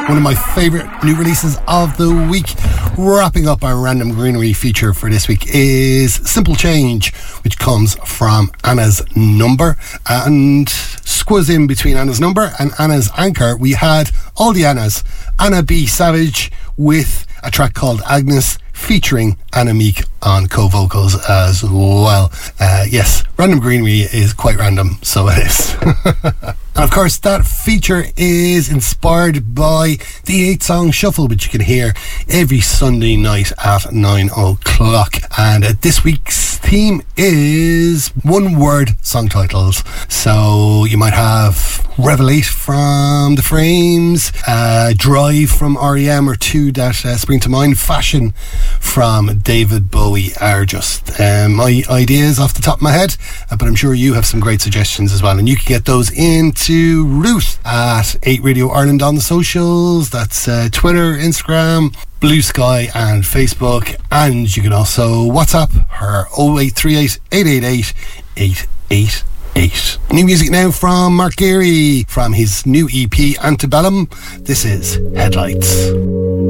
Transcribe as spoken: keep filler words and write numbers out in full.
one of my favourite new releases of the week. Wrapping up our Random Greenery feature for this week is Simple Change, which comes from Anna's Number. And squeeze in between Anna's Number and Anna's Anchor, we had all the Annas. Anna B. Savage with a track called Agnes, featuring Anna Meek on co-vocals as well. Uh, yes, Random Greenery is quite random, so it is. And of course, that feature is inspired by the eight song shuffle, which you can hear every Sunday night at nine o'clock. And uh, this week's theme is one word song titles. So you might have Revelate from The Frames, uh, Drive from R E M, or two that uh, spring to mind. Fashion from David Bowie are just um, my ideas off the top of my head, uh, but I'm sure you have some great suggestions as well, and you can get those into Ruth at eight Radio Ireland on the socials. That's uh, Twitter, Instagram, Blue Sky and Facebook, and you can also WhatsApp her oh eight three eight, eight eight eight, eight eight eight. New music now from Mark Geary from his new E P Antebellum. This is Headlights.